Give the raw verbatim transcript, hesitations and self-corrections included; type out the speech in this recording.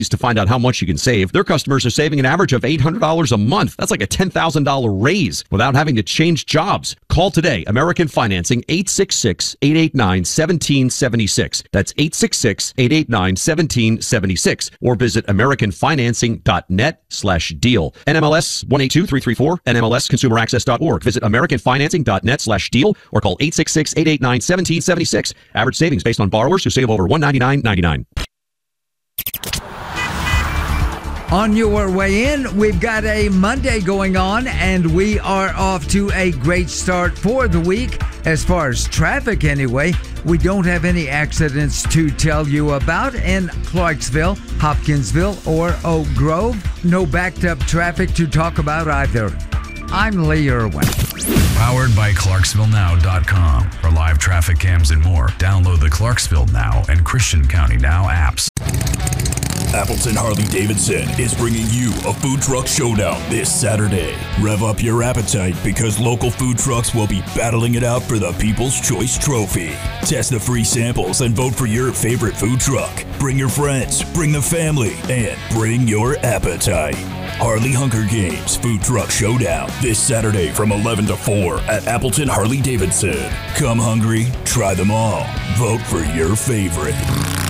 to find out how much you can save. Their customers are saving an average of eight hundred dollars a month. That's like a ten thousand dollars raise without having to change jobs. Call today. American Financing, eight six six, eight eight nine, one seven seven six. That's eight six six, eight eight nine, one seven seven six. Or visit americanfinancing.net slash deal. N M L S one eight two three three four, N M L S consumer access dot org. Visit americanfinancing.net slash deal or call eight six six, eight eight nine, one seven seven six. Average savings based on borrowers who save over one hundred ninety-nine dollars and ninety-nine cents. On your way in, we've got a Monday going on, and we are off to a great start for the week. As far as traffic anyway, we don't have any accidents to tell you about in Clarksville, Hopkinsville, or Oak Grove. No backed up traffic to talk about either. I'm Lee Irwin. Powered by Clarksville Now dot com. For live traffic cams and more, download the Clarksville Now and Christian County Now apps. Appleton Harley-Davidson is bringing you a food truck showdown this Saturday. Rev up your appetite because local food trucks will be battling it out for the People's Choice Trophy. Test the free samples and vote for your favorite food truck. Bring your friends, bring the family, and bring your appetite. Harley Hunger Games Food Truck Showdown this Saturday from eleven to four at Appleton Harley-Davidson. Come hungry, try them all. Vote for your favorite.